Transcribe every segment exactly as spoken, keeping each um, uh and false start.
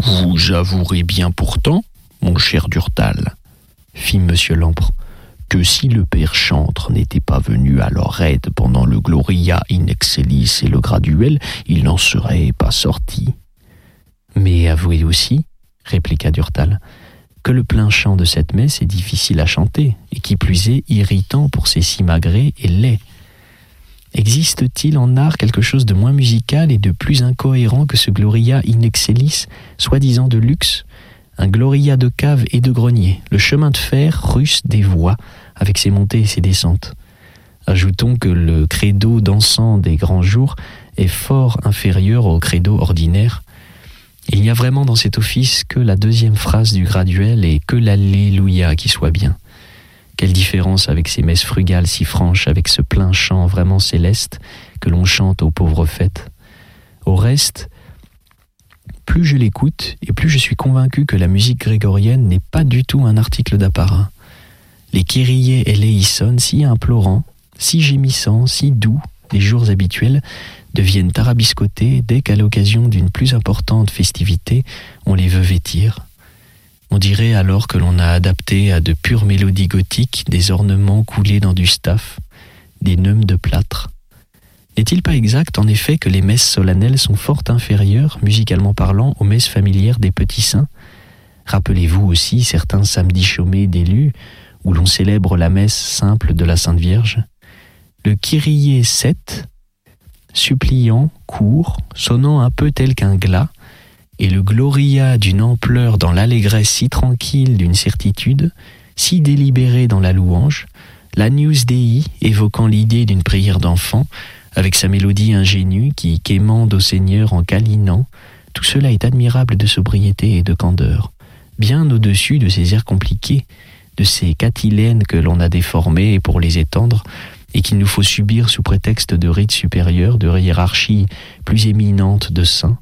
Vous avouerez bien pourtant, mon cher Durtal, fit Monsieur Lampre, que si le père Chantre n'était pas venu à leur aide pendant le Gloria in excellis et le Graduel, il n'en serait pas sorti. Mais avouez aussi, répliqua Durtal, que le plein chant de cette messe est difficile à chanter, et qui plus est irritant pour ses simagrées et laids. Existe-t-il en art quelque chose de moins musical et de plus incohérent que ce Gloria in excellis, soi-disant de luxe, un Gloria de cave et de grenier, le chemin de fer russe des voix, avec ses montées et ses descentes. Ajoutons que le credo dansant des grands jours est fort inférieur au credo ordinaire. Il n'y a vraiment dans cet office que la deuxième phrase du graduel et que l'Alléluia qui soit bien. Quelle différence avec ces messes frugales si franches, avec ce plein chant vraiment céleste que l'on chante aux pauvres fêtes. Au reste, plus je l'écoute et plus je suis convaincu que la musique grégorienne n'est pas du tout un article d'apparat. Les kyriés eleison, si implorants, si gémissants, si doux, les jours habituels, deviennent tarabiscotés dès qu'à l'occasion d'une plus importante festivité, on les veut vêtir. On dirait alors que l'on a adapté à de pures mélodies gothiques des ornements coulés dans du staff, des neumes de plâtre. N'est-il pas exact, en effet, que les messes solennelles sont fort inférieures, musicalement parlant, aux messes familières des petits saints ? Rappelez-vous aussi certains samedis chômés d'élus, où l'on célèbre la messe simple de la Sainte Vierge. Le Kyrie sept, suppliant, court, sonnant un peu tel qu'un glas, et le Gloria d'une ampleur dans l'allégresse si tranquille d'une certitude, si délibérée dans la louange, l'Agnus Dei évoquant l'idée d'une prière d'enfant, avec sa mélodie ingénue qui quémande au Seigneur en câlinant, tout cela est admirable de sobriété et de candeur, bien au-dessus de ces airs compliqués, de ces catilènes que l'on a déformés pour les étendre, et qu'il nous faut subir sous prétexte de rites supérieurs, de hiérarchie plus éminente de saints.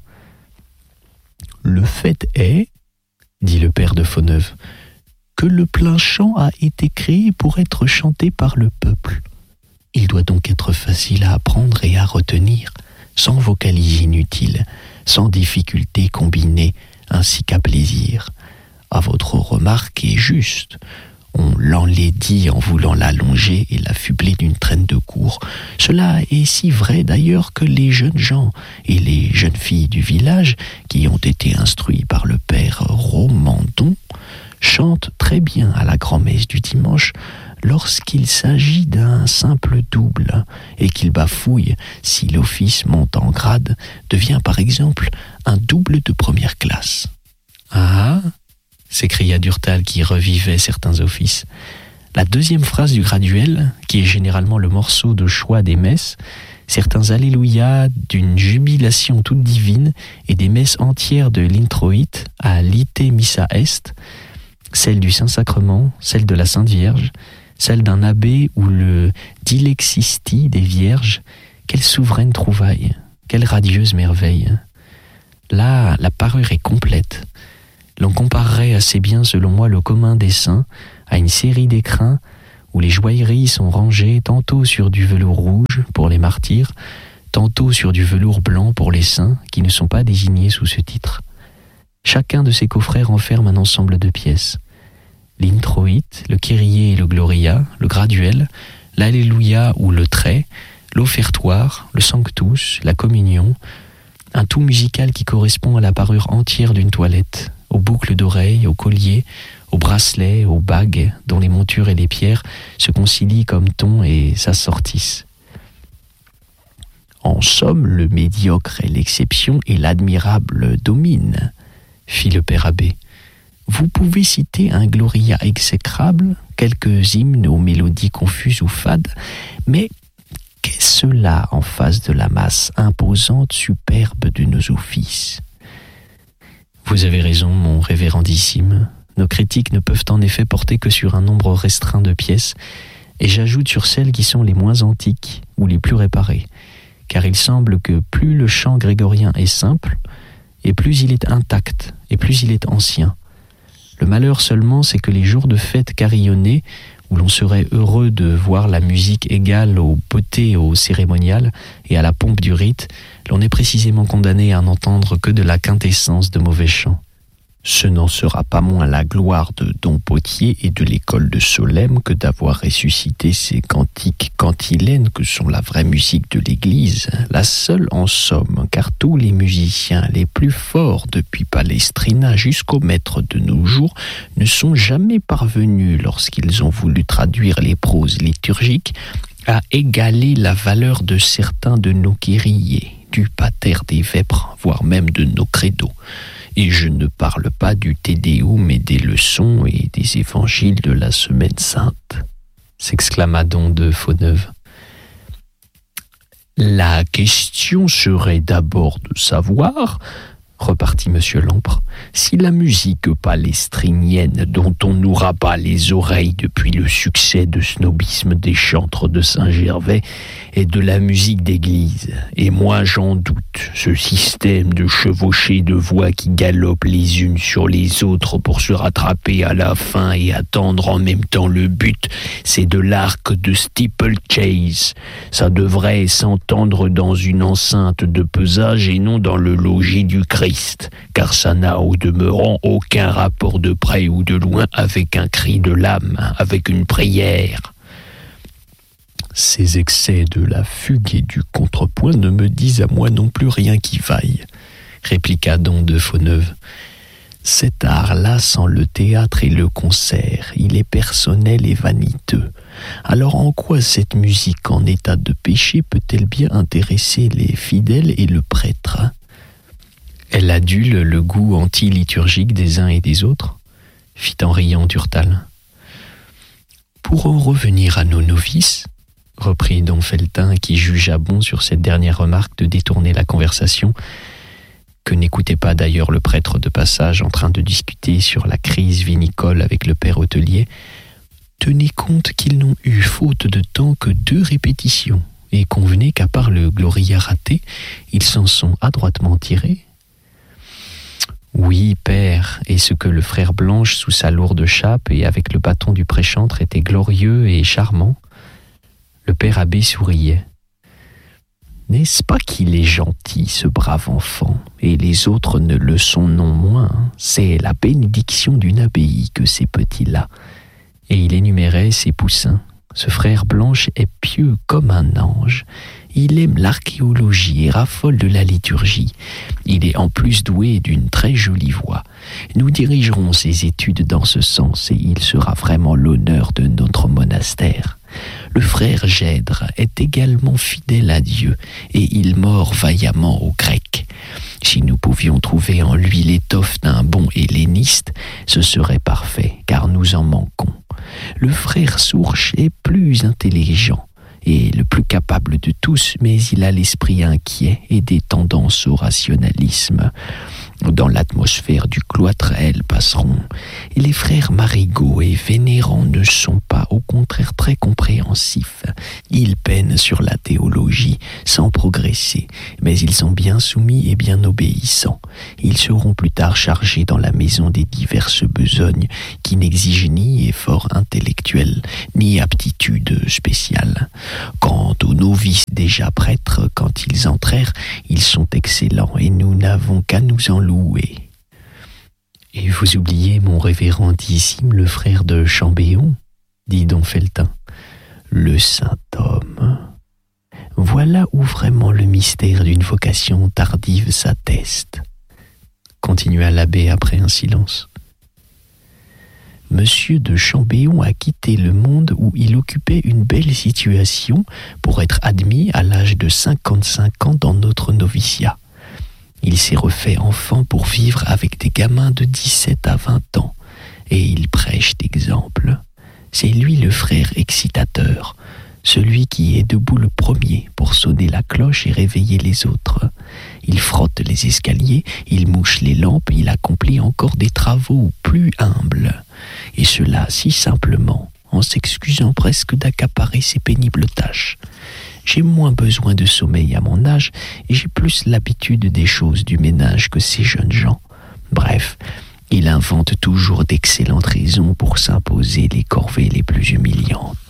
Le fait est, dit le père de Fauneuve, que le plein chant a été créé pour être chanté par le peuple. Il doit donc être facile à apprendre et à retenir, sans vocalises inutiles, sans difficultés combinées, ainsi qu'à plaisir. À votre remarque est juste. On l'enlaidit en voulant l'allonger et l'affubler d'une traîne de cour. Cela est si vrai d'ailleurs que les jeunes gens et les jeunes filles du village, qui ont été instruits par le père Romandon, chantent très bien à la grand-messe du dimanche lorsqu'il s'agit d'un simple double et qu'ils bafouillent si l'office monte en grade, devient par exemple un double de première classe. Ah, s'écria Durtal qui revivait certains offices. La deuxième phrase du graduel, qui est généralement le morceau de choix des messes, certains alléluia d'une jubilation toute divine et des messes entières de l'introïte à l'ite missa est, celle du Saint-Sacrement, celle de la Sainte Vierge, celle d'un abbé ou le dilexisti des Vierges, quelle souveraine trouvaille, quelle radieuse merveille. Là, la parure est complète. L'on comparerait assez bien, selon moi, le commun des saints à une série d'écrins où les joailleries sont rangées tantôt sur du velours rouge pour les martyrs, tantôt sur du velours blanc pour les saints qui ne sont pas désignés sous ce titre. Chacun de ces coffrets renferme un ensemble de pièces. L'introïte, le kyrie et le gloria, le graduel, l'alléluia ou le trait, l'offertoire, le sanctus, la communion, un tout musical qui correspond à la parure entière d'une toilette, aux boucles d'oreilles, aux colliers, aux bracelets, aux bagues, dont les montures et les pierres se concilient comme ton et s'assortissent. En somme, le médiocre est l'exception et l'admirable domine, fit le père abbé. Vous pouvez citer un gloria exécrable, quelques hymnes aux mélodies confuses ou fades, mais qu'est cela en face de la masse imposante, superbe de nos offices ? Vous avez raison, mon révérendissime. Nos critiques ne peuvent en effet porter que sur un nombre restreint de pièces, et j'ajoute sur celles qui sont les moins antiques ou les plus réparées, car il semble que plus le chant grégorien est simple, et plus il est intact, et plus il est ancien. Le malheur seulement, c'est que les jours de fête carillonnés, où l'on serait heureux de voir la musique égale aux beautés au cérémonial et à la pompe du rite, l'on est précisément condamné à n'entendre que de la quintessence de mauvais chants. Ce n'en sera pas moins la gloire de Don Potier et de l'école de Solesmes que d'avoir ressuscité ces cantiques cantilènes que sont la vraie musique de l'Église, la seule en somme, car tous les musiciens les plus forts depuis Palestrina jusqu'au maître de nos jours ne sont jamais parvenus, lorsqu'ils ont voulu traduire les proses liturgiques, à égaler la valeur de certains de nos kyriés, du pater des vêpres, voire même de nos credos. Et je ne parle pas du Te Deum et des leçons et des évangiles de la Semaine Sainte, s'exclama Don de Fauneuve. La question serait d'abord de savoir, repartit Monsieur Lampre, si la musique palestrinienne dont on nous rabat les oreilles depuis le succès de snobisme des chantres de Saint-Gervais est de la musique d'église. Et moi j'en doute. Ce système de chevauchée de voix qui galopent les unes sur les autres pour se rattraper à la fin et attendre en même temps le but, c'est de l'arc de steeplechase. Ça devrait s'entendre dans une enceinte de pesage et non dans le logis du Christ, car ça n'a au demeurant aucun rapport de près ou de loin avec un cri de l'âme, avec une prière. Ces excès de la fugue et du contrepoint ne me disent à moi non plus rien qui vaille, répliqua Don de Fauneuve. Cet art-là, sans le théâtre et le concert, il est personnel et vaniteux. Alors en quoi cette musique en état de péché peut-elle bien intéresser les fidèles et le prêtre ? Elle adule le goût anti-liturgique des uns et des autres, fit en riant Durtal. Pour en revenir à nos novices, reprit Don Felletin, qui jugea bon sur cette dernière remarque de détourner la conversation, que n'écoutait pas d'ailleurs le prêtre de passage en train de discuter sur la crise vinicole avec le père hôtelier, tenez compte qu'ils n'ont eu faute de temps que deux répétitions, et convenez qu'à part le Gloria raté, ils s'en sont adroitement tirés. Oui, père, et ce que le frère Blanche, sous sa lourde chape et avec le bâton du préchantre, était glorieux et charmant. Le père abbé souriait. N'est-ce pas qu'il est gentil, ce brave enfant, et les autres ne le sont non moins. C'est la bénédiction d'une abbaye que ces petits-là. Et il énumérait ses poussins. Ce frère Blanche est pieux comme un ange. Il aime l'archéologie et raffole de la liturgie. Il est en plus doué d'une très jolie voix. Nous dirigerons ses études dans ce sens et il sera vraiment l'honneur de notre monastère. Le frère Gèdre est également fidèle à Dieu et il mord vaillamment aux Grecs. Si nous pouvions trouver en lui l'étoffe d'un bon helléniste, ce serait parfait, car nous en manquons. Le frère Sourche est plus intelligent et le plus capable de tous, mais il a l'esprit inquiet et des tendances au rationalisme. Dans l'atmosphère du cloître, elles passeront. Et les frères Marigot et Vénérand ne sont pas, au contraire, très compréhensifs. Ils peinent sur la théologie, sans progresser, mais ils sont bien soumis et bien obéissants. Ils seront plus tard chargés dans la maison des diverses besognes qui n'exigent ni effort intellectuel, ni aptitude spéciale. Quant aux novices déjà prêtres, quand ils entrèrent, ils sont excellents et nous n'avons qu'à nous en louer. Et vous oubliez mon révérendissime le frère de Chambéon, dit Don Felletin. Le saint homme. Voilà où vraiment le mystère d'une vocation tardive s'atteste, continua l'abbé après un silence. Monsieur de Chambéon a quitté le monde où il occupait une belle situation pour être admis à l'âge de cinquante-cinq ans dans notre noviciat. Il s'est refait enfant pour vivre avec des gamins de dix-sept à vingt ans, et il prêche d'exemple. C'est lui le frère excitateur, celui qui est debout le premier pour sonner la cloche et réveiller les autres. Il frotte les escaliers, il mouche les lampes, il accomplit encore des travaux plus humbles. Et cela si simplement, en s'excusant presque d'accaparer ses pénibles tâches. J'ai moins besoin de sommeil à mon âge et j'ai plus l'habitude des choses du ménage que ces jeunes gens. Bref, il invente toujours d'excellentes raisons pour s'imposer les corvées les plus humiliantes.